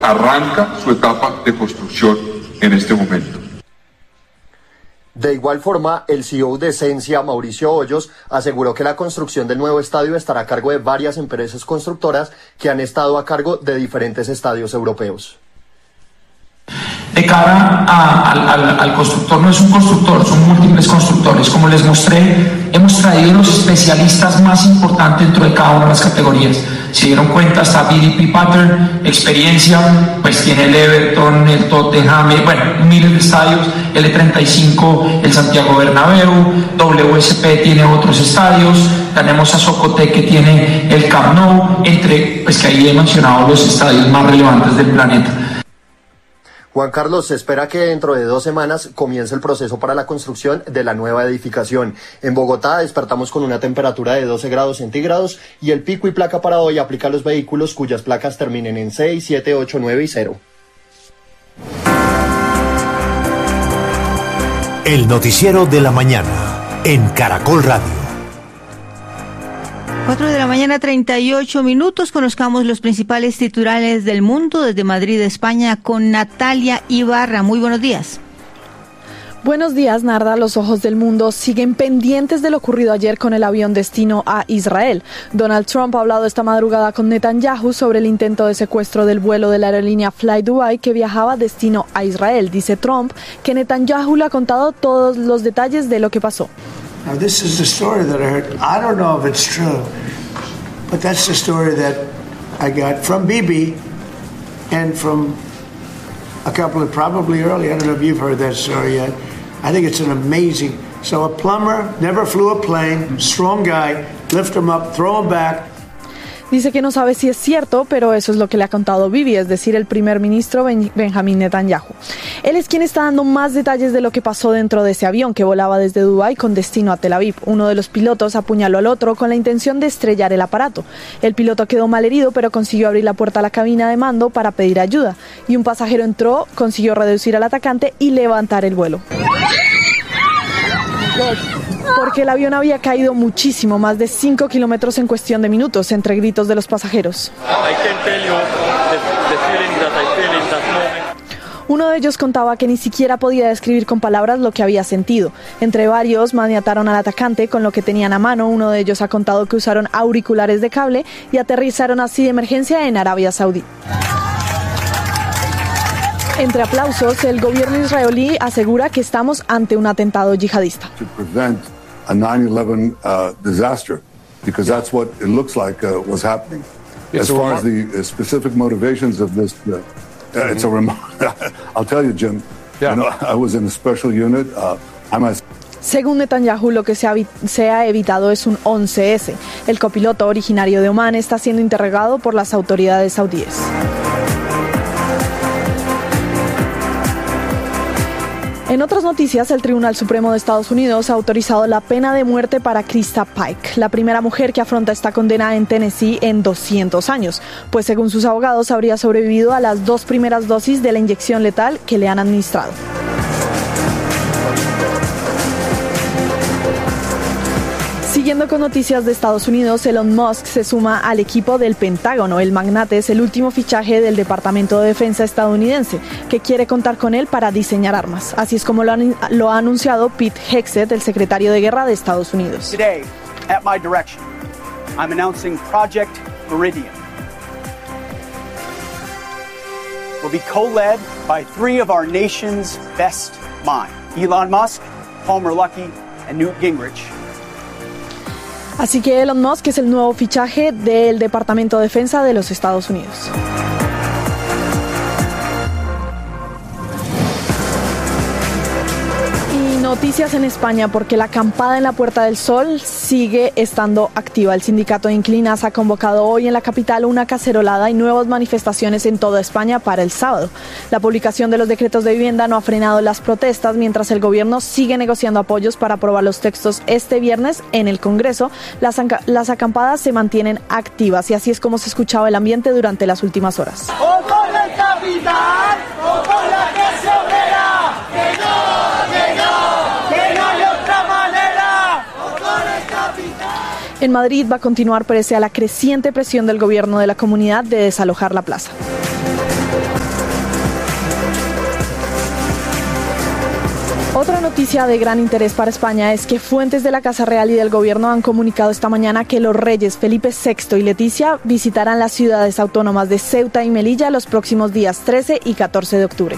Arranca su etapa de construcción en este momento. De igual forma, el CEO de Esencia, Mauricio Hoyos, aseguró que la construcción del nuevo estadio estará a cargo de varias empresas constructoras que han estado a cargo de diferentes estadios europeos. De cara al constructor, no es un constructor, son múltiples constructores. Como les mostré, hemos traído los especialistas más importantes dentro de cada una de las categorías. Si dieron cuenta, está BDP Pattern, experiencia, pues tiene el Everton, el Tottenham, miles de estadios, L35, el Santiago Bernabéu, WSP tiene otros estadios, tenemos a Socotec que tiene el Camp Nou, pues que ahí he mencionado los estadios más relevantes del planeta. Juan Carlos, se espera que dentro de 2 semanas comience el proceso para la construcción de la nueva edificación. En Bogotá despertamos con una temperatura de 12 grados centígrados y el pico y placa para hoy aplica a los vehículos cuyas placas terminen en 6, 7, 8, 9 y 0. El noticiero de la mañana en Caracol Radio. 4 de la mañana, 38 minutos. Conozcamos los principales titulares del mundo desde Madrid, España, con Natalia Ibarra. Muy buenos días. Buenos días, Narda. Los ojos del mundo siguen pendientes de lo ocurrido ayer con el avión destino a Israel. Donald Trump ha hablado esta madrugada con Netanyahu sobre el intento de secuestro del vuelo de la aerolínea Fly Dubai que viajaba destino a Israel. Dice Trump que Netanyahu le ha contado todos los detalles de lo que pasó. Now, this is the story that I heard. I don't know if it's true, but that's the story that I got from Bibi and from a couple of probably early. I don't know if you've heard that story yet. I think it's an amazing. So a plumber never flew a plane, strong guy, lift him up, throw him back. Dice que no sabe si es cierto, pero eso es lo que le ha contado Bibi, es decir, el primer ministro Benjamín Netanyahu. Él es quien está dando más detalles de lo que pasó dentro de ese avión que volaba desde Dubái con destino a Tel Aviv. Uno de los pilotos apuñaló al otro con la intención de estrellar el aparato. El piloto quedó malherido, pero consiguió abrir la puerta a la cabina de mando para pedir ayuda. Y un pasajero entró, consiguió reducir al atacante y levantar el vuelo. Porque el avión había caído muchísimo, más de 5 kilómetros en cuestión de minutos, entre gritos de los pasajeros. Uno de ellos contaba que ni siquiera podía describir con palabras lo que había sentido. Entre varios maniataron al atacante con lo que tenían a mano. Uno de ellos ha contado que usaron auriculares de cable y aterrizaron así de emergencia en Arabia Saudí. Entre aplausos, el gobierno israelí asegura que estamos ante un atentado yihadista. A 9/11 disaster, because that's what it looks like was happening. As far as the specific motivations of this, it's a I'll tell you, Jim. You know, I was in a special unit. Según Netanyahu, lo que se ha evitado es un 11S. El copiloto originario de Omán está siendo interrogado por las autoridades saudíes. En otras noticias, el Tribunal Supremo de Estados Unidos ha autorizado la pena de muerte para Krista Pike, la primera mujer que afronta esta condena en Tennessee en 200 años, pues según sus abogados habría sobrevivido a las 2 primeras dosis de la inyección letal que le han administrado. Siguiendo con noticias de Estados Unidos, Elon Musk se suma al equipo del Pentágono. El magnate es el último fichaje del Departamento de Defensa estadounidense, que quiere contar con él para diseñar armas. Así es como lo ha anunciado Pete Hegseth, el secretario de Guerra de Estados Unidos. Today, at my direction, I'm announcing Project Meridian. Will be co-led by 3 of our nation's best minds: Elon Musk, Palmer Luckey, and Newt Gingrich. Así que Elon Musk es el nuevo fichaje del Departamento de Defensa de los Estados Unidos. Noticias en España, porque la acampada en la Puerta del Sol sigue estando activa. El sindicato de inquilinas ha convocado hoy en la capital una cacerolada y nuevas manifestaciones en toda España para el sábado. La publicación de los decretos de vivienda no ha frenado las protestas, mientras el gobierno sigue negociando apoyos para aprobar los textos este viernes en el Congreso. Las acampadas se mantienen activas y así es como se escuchaba el ambiente durante las últimas horas. ¡O con el capital o con la clase obrera! ¡Que no, que no! En Madrid va a continuar pese a la creciente presión del gobierno de la comunidad de desalojar la plaza. Otra noticia de gran interés para España es que fuentes de la Casa Real y del Gobierno han comunicado esta mañana que los reyes Felipe VI y Leticia visitarán las ciudades autónomas de Ceuta y Melilla los próximos días 13 y 14 de octubre.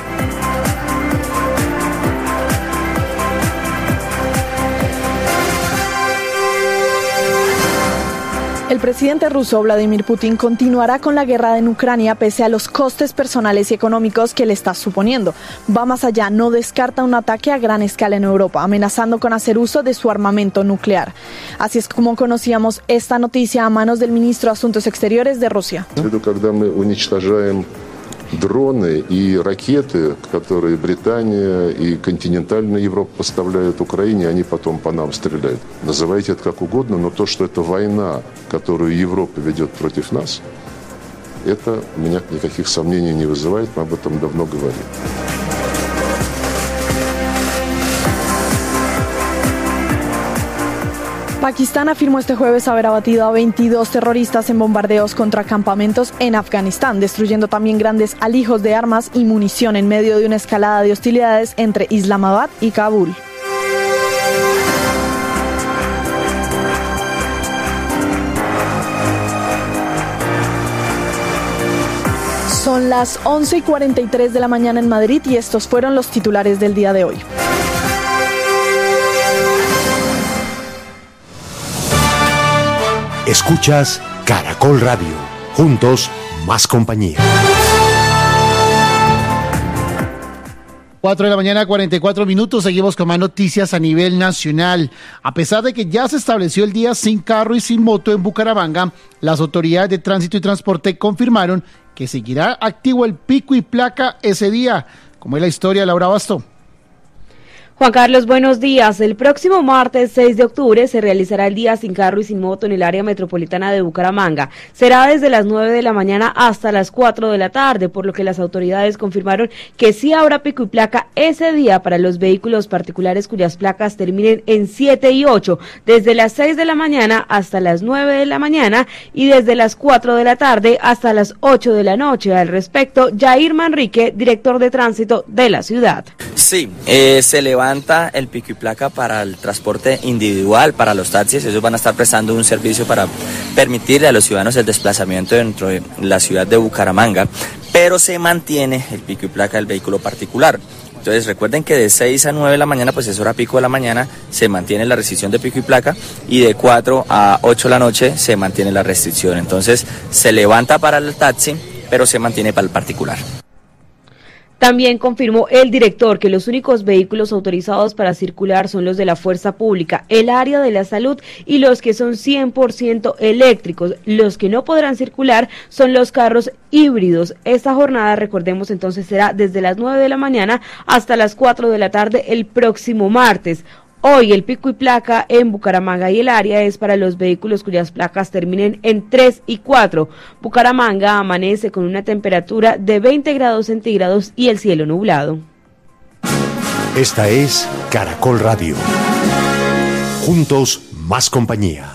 El presidente ruso Vladimir Putin continuará con la guerra en Ucrania pese a los costes personales y económicos que le está suponiendo. Va más allá, no descarta un ataque a gran escala en Europa, amenazando con hacer uso de su armamento nuclear. Así es como conocíamos esta noticia a manos del ministro de Asuntos Exteriores de Rusia. Дроны и ракеты, которые Британия и континентальная Европа поставляют Украине, они потом по нам стреляют. Называйте это как угодно, но то, что это война, которую Европа ведет против нас, это у меня никаких сомнений не вызывает, мы об этом давно говорили. Pakistán afirmó este jueves haber abatido a 22 terroristas en bombardeos contra campamentos en Afganistán, destruyendo también grandes alijos de armas y munición en medio de una escalada de hostilidades entre Islamabad y Kabul. Son las 11:43 de la mañana en Madrid y estos fueron los titulares del día de hoy. Escuchas Caracol Radio. Juntos, más compañía. 4 de la mañana, 44 minutos. Seguimos con más noticias a nivel nacional. A pesar de que ya se estableció el día sin carro y sin moto en Bucaramanga, las autoridades de tránsito y transporte confirmaron que seguirá activo el pico y placa ese día. ¿Cómo es la historia, Laura Basto? Juan Carlos, buenos días. El próximo martes 6 de octubre se realizará el día sin carro y sin moto en el área metropolitana de Bucaramanga. Será desde las 9 de la mañana hasta las 4 de la tarde, por lo que las autoridades confirmaron que sí habrá pico y placa ese día para los vehículos particulares cuyas placas terminen en 7 y 8, desde las 6 de la mañana hasta las 9 de la mañana y desde las 4 de la tarde hasta las 8 de la noche. Al respecto, Jair Manrique, director de tránsito de la ciudad. Sí, se levanta el pico y placa para el transporte individual, para los taxis. Ellos van a estar prestando un servicio para permitirle a los ciudadanos el desplazamiento dentro de la ciudad de Bucaramanga, pero se mantiene el pico y placa del vehículo particular. Entonces recuerden que de 6 a 9 de la mañana, pues es hora pico de la mañana, se mantiene la restricción de pico y placa, y de 4 a 8 de la noche se mantiene la restricción. Entonces se levanta para el taxi, pero se mantiene para el particular. También confirmó el director que los únicos vehículos autorizados para circular son los de la fuerza pública, el área de la salud y los que son 100% eléctricos. Los que no podrán circular son los carros híbridos. Esta jornada, recordemos entonces, será desde las 9 de la mañana hasta las 4 de la tarde el próximo martes. Hoy el pico y placa en Bucaramanga y el área es para los vehículos cuyas placas terminen en 3 y 4. Bucaramanga amanece con una temperatura de 20 grados centígrados y el cielo nublado. Esta es Caracol Radio. Juntos, más compañía.